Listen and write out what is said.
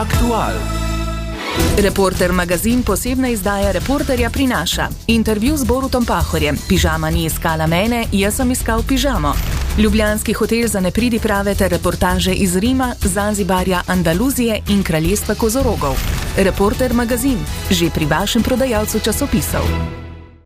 Aktual. Reporter magazin posebna izdaja Reporterja prinaša intervju z Borutom Pahorjem. Pižama ni iskala mene, jaz sem iskal pižamo. Ljubljanski hotel za nepridiprave ter reportaže iz Rima, Zanzibarja, Andaluzije in kraljestva kozorogov. Reporter magazin, že pri vašem prodajalcu časopisov.